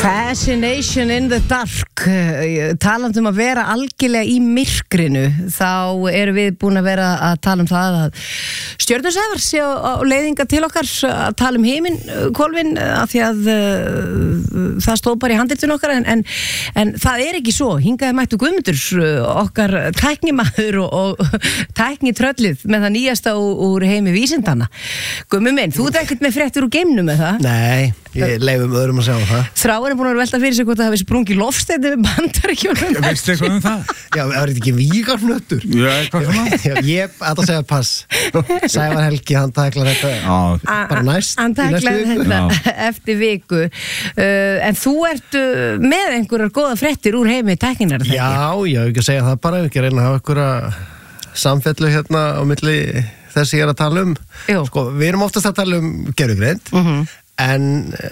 Fascination in the dark. Talandi að vera algjörlega í myrkrinu, þá erum við búin að vera að tala það að stjörnusæfar sé á leiðinga til okkar að tala himinhvolfin af því að það stóð bara í handritinu okkar en það ekki svo. Hingaði mættu Guðmundur, okkar tæknimaður og tæknitröllið með það nýjasta úr heimi vísindana. Guðmund minn, þú ekkert með fréttir úr geimnum með það? Nei, ég leifum öðrum að sjá það. Þráin búin að velta fyrir sig hvort það hafi sprungið loftsteindi við Bandaríkjunum. Veistu eitthvað það? Já, það var ekki vígarflöttur. Já, eitthvað svona. Já, ég ætla að segja pass. Sævar Helgi, hann tæklar þetta bara næst. Hann tæklar þetta eftir viku. En þú ert með einhverjar góða fréttir úr heimi tækninar, þegar? Já, ég hef ekki að segja það bara. Ég hef ekki að reyna að hafa einhverja samfellu hérna á milli þess ég að tala Sko, við erum oftast að tala gervigreind, en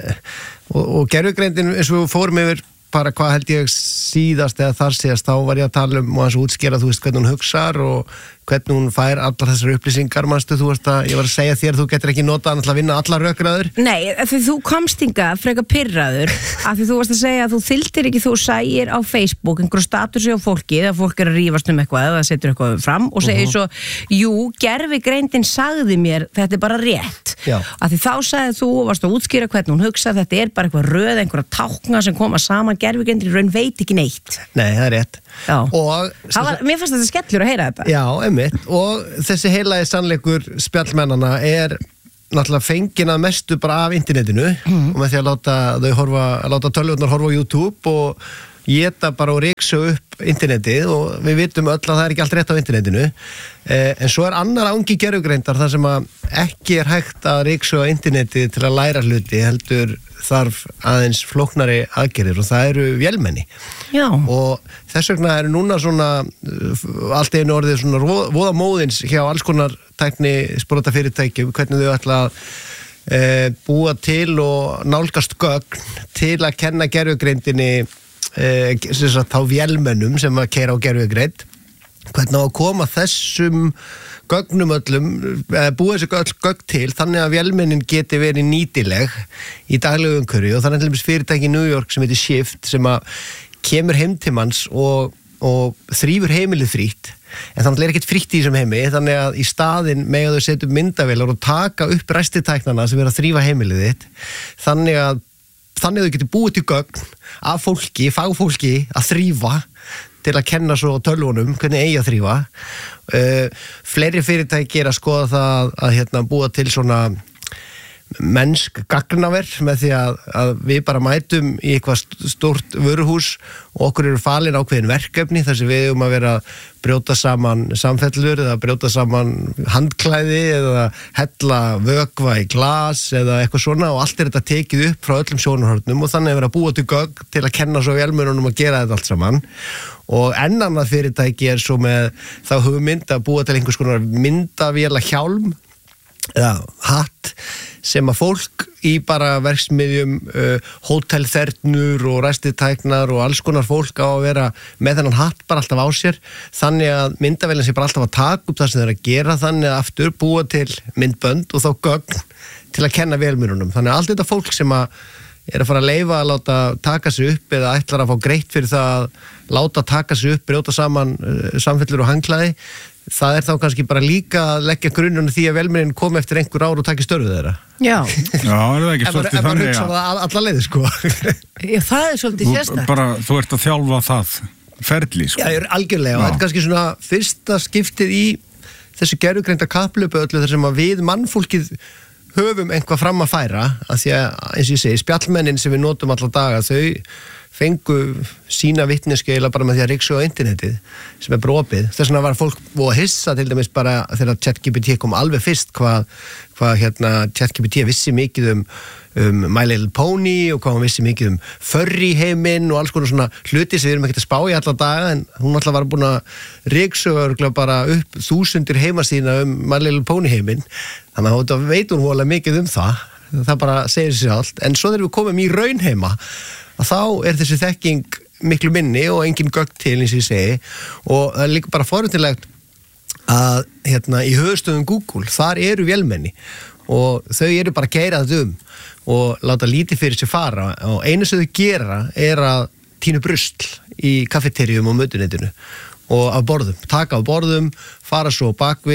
og gervigreindin eins og við fórum yfir bara hvað held ég síðast eða þar síðast, þá var ég að tala og hans útskýra, þú veist, hvernig hún hugsar og hvernig hún fær allar þessar upplýsingar, manstu, þú veist að ég var að segja þér, þú getur ekki notað hann til að vinna allar rökræður. Nei, því þú komst hingað frekar pirraður, af því þú varst að segja að þú þyldir ekki, þú sægir á Facebook einhverju statusi á fólki, þegar fólk að rífast eitthvað eða setur eitthvað fram og segir svo, jú, gervigreindin sagði mér, þetta bara rétt. Af því þá sagði þú og varst að útskýra hvernig hún hugsa, þetta bara eitthvað röð, einhverja tákna sem koma saman, gervigreindin raun veit ekki neitt. Nei, það rétt. Og, mér fannst þetta skellur að heyra þetta. Já, einmitt. Og þessi heilagi sannleikur spjallmennana náttúrulega fengin að mestu bara af internetinu og með því að láta tölvurnar horfa á YouTube og geta bara og ryksa upp internetið og við vitum öll að það ekki allt rétt á internetinu, en svo annar angi gervigreindar þar sem að ekki hægt að ryksa á internetið til að læra hluti, heldur þarf aðeins flóknari aðgerðir og það eru vélmenni. Já. Og þess vegna eru núna svona allt einu orðið svona voða móðins hjá alls konar tækni sprotafyrirtækjum, hvernig þau ætla að búa til og nálgast gögn til að kenna gervigreindinni þá vélmennum sem að keyra á gervigreind, hvernig á að koma þessum gögnum öllum, búa þessu gögn til þannig að vélmennin geti verið nýtileg í daglegu umhverfi og þannig að fyrirtæki í New York sem heitir Shift sem að kemur heim til manns og þrýfur heimilið frítt, en þannig ekkert frítt í þessum heimi, þannig að í staðinn mega þau setja upp myndavélar og taka upp restitæknana sem að þrýfa heimilið þitt, þannig að þau getur búið til gögn af fólki, fagfólki að þrýfa til að kenna svo tölvunum hvernig eigi að þrýfa. Fleiri fyrirtæki að skoða það að búa til svona mennsk gagnaver með því að við bara mætum í eitthvað stórt vöruhús og okkur eru falin ákveðin verkefni þar sem við að vera að brjóta saman samfellur eða brjóta saman handklæði eða hella vökva í glas eða eitthvað svona og allt þetta tekið upp frá öllum sjónarhornum og þannig að vera að búa til gögn til að kenna svo vélmennunum að gera þetta allt saman. Og annað fyrirtæki svo með þá hugmynd að búa til einhvers konar myndavéla hjálm eða hatt sem að fólk í bara verksmiðjum, hótelþernur og restitæknar og alls konar fólk á að vera með þennan hatt bara alltaf á sér, þannig að myndavélinn sé bara alltaf að taka upp það sem þeir að gera, þannig að aftur búa til myndbönd og þá gögn til að kenna vélmennunum. Þannig að allt þetta fólk sem að að fara að leyfa að láta taka sig upp eða ætlar að fá greitt fyrir það að láta taka sig upp, brjóta saman samfellur og handklæði, það þá kannski bara líka að leggja grunnum því að vélmennin komi eftir einhver ár og taki störfu þeirra. Já. Já, það ekki svolítið þannig. Ef maður hugsa það alla leiði, sko. Já, það svolítið sérstakt. Þú ert að þjálfa það ferli, sko. Já, algjörlega. Og þetta kannski svona fyrsta skiptið í þessu gervigreinda kapphlaupi öllu þar sem að við mannfólkið höfum einhvað fram að færa, að því að, eins og ég segi, spjallmennin sem við notum alla daga, þau fengu sína vitneskju bara með því að ryksu á internetið sem brópið. Þess vegna var fólk að hissa til dæmis bara þegar ChatGPT kom alveg fyrst hvað ChatGPT vissi mikið um My Little Pony og hvað hún vissi mikið furry heiminn og alls konar svona hluti sem við erum ekkert að spá í alla daga, en hún alltaf var búin að ryksu bara upp 1000 heimasíðna My Little Pony heiminn, þannig að þetta veit hún voðalega mikið það bara segir sér allt. En svo þegar við komum í raunheima að þá þessi þekking miklu minni og engin gögn til, eins og ég segi, og það er líka bara forvitnilegt að í höfuðstöðum Google, þar eru vélmenni og þau eru bara að keyra þetta og láta lítið fyrir sér fara og einu sem þau gera að tínu brusl í kaffeteríum og mötuneytinu og af borðum, taka af borðum, fara svo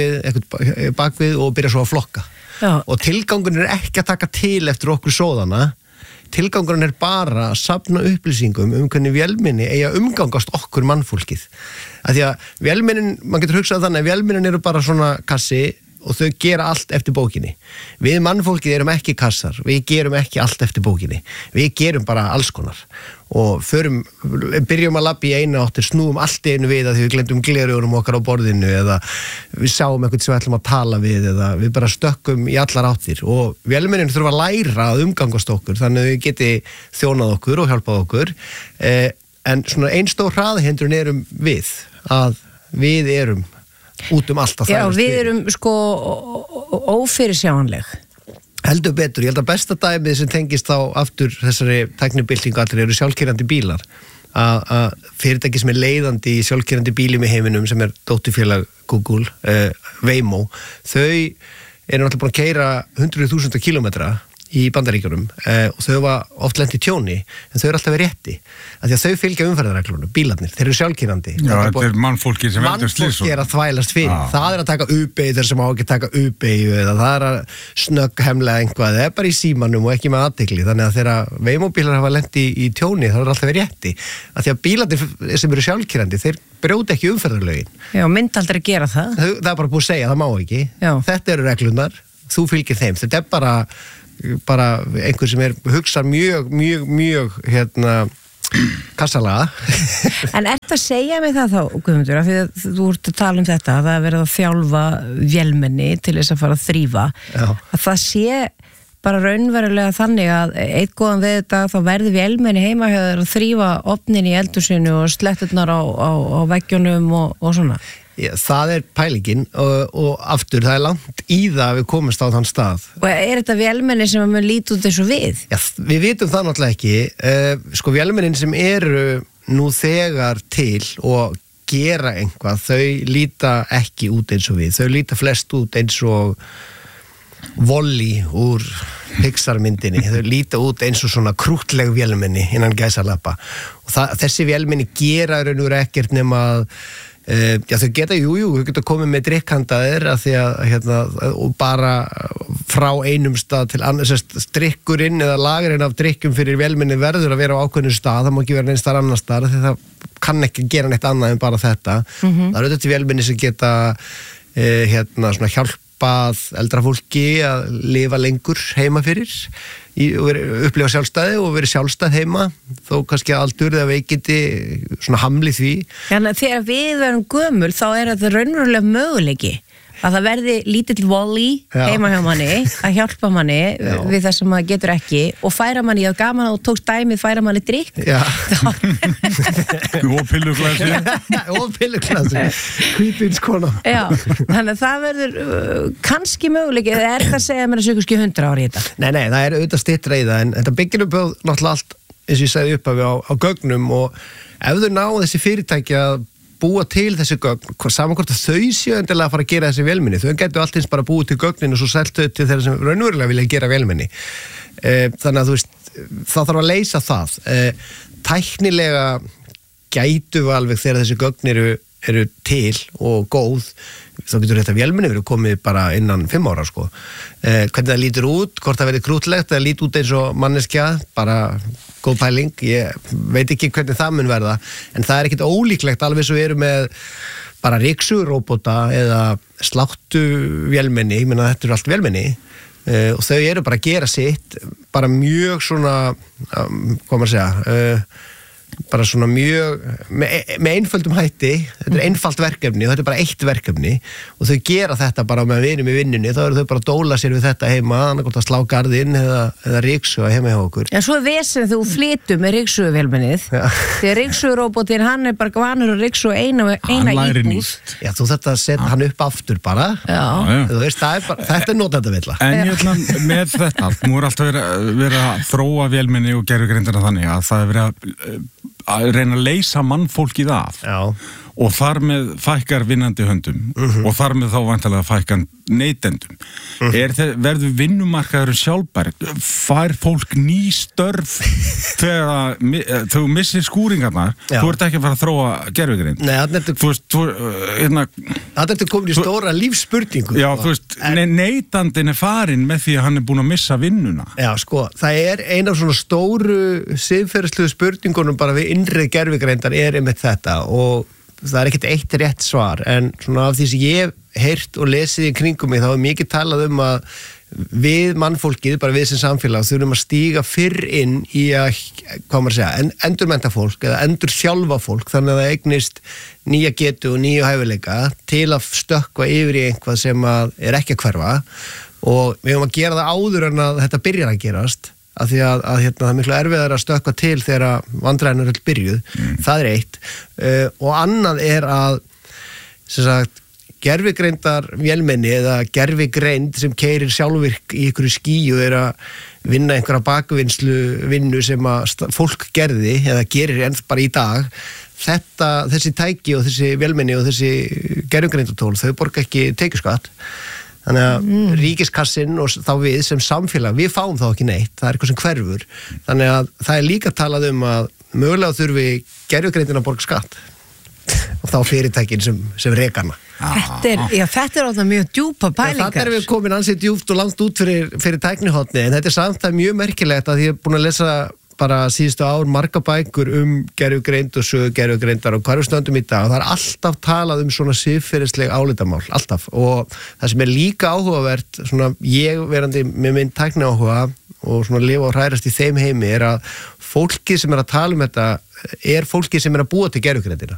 bakvið og byrja svo að flokka. Já. Og tilgangurinn ekki að taka til eftir okkur sóðana, tilgangurinn bara að safna upplýsingum hvernig vélmenni eigi að umgangast okkur mannfólkið. Af því að vélmennin, maður getur hugsað þannig að vélmennin eru bara svona kassi og þau gera allt eftir bókinni. Við mannfólkið erum ekki kassar, við gerum ekki allt eftir bókinni. Við gerum bara alls konar og byrjum að labba í einu áttir, snúum allt í einu við að því við glemdum gleraugunum okkar á borðinu eða við sáum eitthvað sem við ætlum að tala við eða við bara stökkum í allar áttir og vélmennin þurfa að læra að umgangast okkur þannig að við geti þjónað okkur og hjálpað okkur en svona ein stór hraðahindrun erum við að við erum út allt að Já, við erum sko ófyrirsjáanleg. Heldur betur, ég held að besta dæmið sem tengist þá aftur þessari tæknibyltingu allir eru sjálfkeyrandi bílar. Að fyrirtæki sem leiðandi í sjálfkeyrandi bílum í heiminum sem dótturfélag Google, Waymo, þau eru náttúrulega búin að keyra 100.000 kilometra í Bandaríkjunum og þau var oft lent í tjóni en þau eru alltaf verið rétti af því að þau fylgja umferðarreglunum, bílarnir, þeir eru sjálfkeyrandi. Já, þetta er mannfólki sem veldur slys. Mannfólki að þvælast fyrir, það að taka U-beygju þegar sem á ekki taka U-beygju eða það að snögghemlega einhvað, það bara í símanum og ekki með athygli, þannig að þegar Waymo-bílar hafa lent í tjóni, það eru alltaf verið rétti af því að bílarnir sem eru sjálfkeyrandi, þeir brjóta ekki umferðarlögin. Já, myndi aldrei gera það. Það er bara búið að segja, það má ekki. Já. Þetta eru reglunar, þú fylgir þeim. Þetta er bara einhver sem hugsar mjög kassalaga. En ertu að segja mig það þá, Guðmundur, af því að þú ert að tala þetta, að það er verið að þjálfa vélmenni til þess að fara að þrífa, að það sé bara raunverulega þannig að eitt góðan við þetta þá verði vélmenni heima hjá þér að þrífa ofnin í eldhúsinu og sletturnar á veggjunum og svona. Já, það er pælingin og aftur, það er langt í það að við komumst á þann stað. Og er þetta vélmenni sem að mun líti út eins og við? Já, við vitum það náttúrulega ekki. Sko vélmennin sem eru nú þegar til og gera einhvað, þau líta ekki út eins og við. Þau líta flest út eins og Wall-E úr Pixar-myndinni. Þau líta út eins og svona krúttleg vélmenni innan gæsalappa. Og þessi vélmenni gera raun og ekkert nema að þau geta, þau geta komið með drikkhandaðir að því að og bara frá einum stað til annars, drikkurinn eða lagurinn af drikkjum fyrir vélmenni verður að vera á ákveðnum stað, það má ekki vera neins þar annar stað því það kann ekki gera neitt annað en bara þetta. Það eru þetta vélmenni sem geta svona hjálpað eldra fólki að lifa lengur heima fyrir og upplifa sjálfstæði og verið sjálfstæð heima þó kannski aldur eða veikindi svona hamli því. Þannig að þegar við verum gömul þá er þetta raunverulega möguleiki að það verði lítill Wall-E heima hjá manni að hjálpa manni við það sem maður getur ekki og færa manni á gaman og tókst dæmið færa manni drikk. Já. Og pilluklasi. Og pilluklasi. Hvítinskona. Já, þannig að það verður kannski möguleiki, eða er það að segja mér að sögur 100 ári í þetta? Nei, það er auðvitað styttra í það en þetta byggir upp náttúrulega allt eins og ég segði upp á gögnum og ef þau ná þessi fyrirtæki að búa til þessi gögn, saman hvort að þau séu endilega að fara að gera þessi vélmenni, þau getur allt eins bara búið til gögnin og svo seltu til þeirra sem raunverulega vilja gera vélmenni. Þannig að þú veist, það þarf að leysa það. Tæknilega gætu við alveg þegar þessi gögn eru til og góð, þá getur þetta vélmenni verið komið bara innan 5 ára sko. Hvernig það lítur út, hvort það verið krútlegt, það lítur út eins og manneskja, bara góð pæling, ég veit ekki hvernig það mun verða, en það er ekkit ólíklegt alveg svo við erum með bara ryksuróbota eða sláttu vélmenni, ég meina þetta eru allt vélmenni og þau eru bara að gera sitt, bara mjög svona, hvað maður segja, bara svona mjög með einföldum hætti, þetta er einfalt verkefni og þetta er bara eitt verkefni og þau gera þetta bara með vinum í vinnunni, þá eru þau bara að dóla sér við þetta heima, annað hvort að slá garðinn eða ryksuga heima hjá okkur. Já, svo er vesen þú flytur með ryksuguvélmennið því að ryksuguróbotinn, hann er bara vanur að ryksuga eina íbúð. Já, þú þetta setja hann upp aftur bara. Já. Þú veist, þetta er notendavilla. En með þetta, nú er alltaf verið að þróa vélmenni og gervigreindina þannig að það er verið að reyna að leysa mannfólkið af. Já. og þar með fækkar vinnandi höndum og þar með þá vantarlega fækkan neytendum. Verður vinnumarkaðurinn sjálfbær? Fær fólk ný störf þegar þú missir skúringarnar, þú ert ekki að fara að þróa gervigreind. Nei, það er komin í stóra lífsspurningu. Já, þú veist, neytandinn farin með því að hann búin að missa vinnuna. Já, sko, það ein af svona stóru siðferðislegu spurningunum bara við innrið gervigreindar einmitt þetta og það ekkert eitt rétt svar en svona af því sem ég hef heyrt og lesið í kringum mig þá mikið talað að við mannfólkið, bara við sem samfélag þurfum að stíga fyrr inn í að, hvað maður segja, endurmennta fólk eða endur þjálfa fólk þannig að það eignist nýja getu og nýja hæfileika til að stökkva yfir í einhvað sem ekki að hverfa og við höfum að gera það áður en að þetta byrjar að gerast af því að það er miklu erfiðar að stökkva til þegar vandræðin öll byrjuð, það eitt og annað að sem sagt gervigreindar vélmenni eða gervigreind sem keyrir sjálfvirk í einhverju skíu að vinna einhverja bakvinnslu vinnu sem að fólk gerði eða gerir enn bara í dag þessi tæki og þessi vélmenni og þessi gervigreindatól, þau borga ekki tekjuskatt þannig að ríkiskassin og þá við sem samfélag, við fáum þá ekki neitt, það eitthvað sem hverfur þannig að það líka talað að mögulega þurfi gervigreindin að borga skatt og þá fyrirtækin sem rekana. Þetta er mjög djúpa pælingar. Þetta við komin ansið djúpt og langt út fyrir tæknihotni en þetta samt mjög merkilegt að ég búin að lesa bara síðustu ár marga bækur gervigreind og sögu gervigreindar og hvar við stöndum í dag og það er alltaf talað svona siðferðisleg álitamál, alltaf og það sem er líka áhugavert svona ég verandi með minn tækni áhuga og svona lifa og hrærast í þeim heimi að fólkið sem að tala þetta fólkið sem að búa til gervigreindina